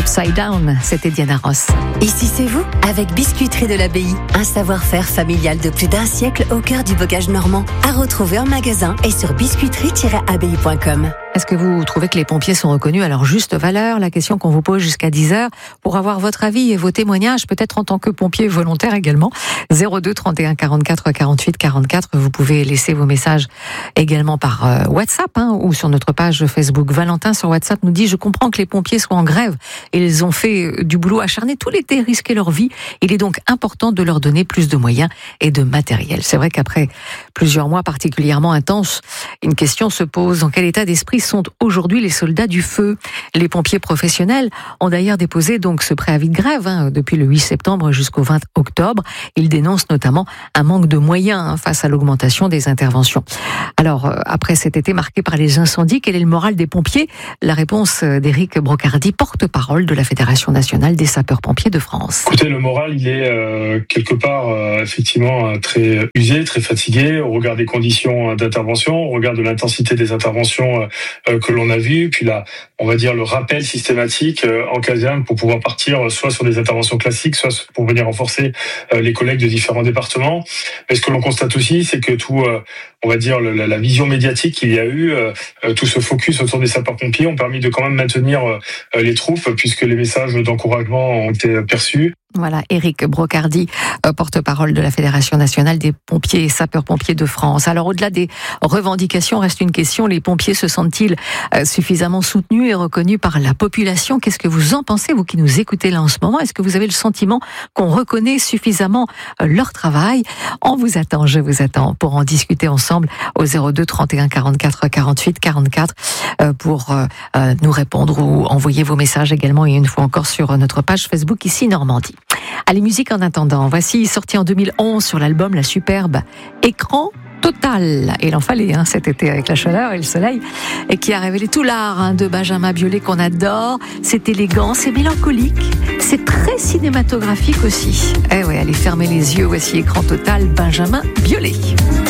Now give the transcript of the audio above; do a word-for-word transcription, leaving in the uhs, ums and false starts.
Upside Down, c'était Diana Ross. Ici c'est vous, avec Biscuiterie de l'Abbaye. Un savoir-faire familial de plus d'un siècle au cœur du bocage normand. À retrouver en magasin et sur biscuiterie tiret abbaye point com. Est-ce que vous trouvez que les pompiers sont reconnus à leur juste valeur? La question qu'on vous pose jusqu'à dix heures pour avoir votre avis et vos témoignages, peut-être en tant que pompier volontaire également. zéro deux trente et un quarante-quatre quarante-huit quarante-quatre. Vous pouvez laisser vos messages également par euh, WhatsApp hein, ou sur notre page Facebook. Valentin sur WhatsApp nous dit « Je comprends que les pompiers soient en grève et ils ont fait du boulot acharné tout l'été, risqué leur vie. Il est donc important de leur donner plus de moyens et de matériel. » C'est vrai qu'après plusieurs mois particulièrement intenses, une question se pose. En quel état d'esprit sont aujourd'hui les soldats du feu? Les pompiers professionnels ont d'ailleurs déposé donc ce préavis de grève hein, depuis le huit septembre jusqu'au vingt octobre. Ils dénoncent notamment un manque de moyens hein, face à l'augmentation des interventions. Alors, euh, après cet été marqué par les incendies, quel est le moral des pompiers? La réponse d'Éric Brocardi, porte-parole de la Fédération nationale des sapeurs-pompiers de France. Écoutez, le moral, il est euh, quelque part euh, effectivement euh, très usé, très fatigué au regard des conditions d'intervention, au regard de l'intensité des interventions euh, euh, que l'on a vues, puis là, on va dire le rappel systématique euh, en caserne pour pouvoir partir soit sur des interventions classiques, soit pour venir renforcer euh, les collègues de différents départements. Mais ce que l'on constate aussi, c'est que tout, euh, on va dire, le, la, la vision médiatique qu'il y a eu, euh, tout ce focus autour des sapeurs-pompiers ont permis de quand même maintenir euh, les troupes, puisque les messages d'encouragement ont été perçus. Voilà, Éric Brocardi, porte-parole de la Fédération nationale des pompiers et sapeurs-pompiers de France. Alors, au-delà des revendications, reste une question. Les pompiers se sentent-ils suffisamment soutenus et reconnus par la population? Qu'est-ce que vous en pensez, vous qui nous écoutez là en ce moment? Est-ce que vous avez le sentiment qu'on reconnaît suffisamment leur travail? On vous attend, je vous attends pour en discuter ensemble au zéro deux trente et un quarante-quatre quarante-huit quarante-quatre pour nous répondre ou envoyer vos messages également et une fois encore sur notre page Facebook ici Normandie. Allez, musique en attendant. Voici, sorti en deux mille onze sur l'album La Superbe, Écran Total. Et il en fallait hein, cet été avec la chaleur et le soleil, et qui a révélé tout l'art hein, de Benjamin Biolay qu'on adore. C'est élégant, c'est mélancolique, c'est très cinématographique aussi. Eh ouais, allez fermer les yeux, voici Écran Total, Benjamin Biolay.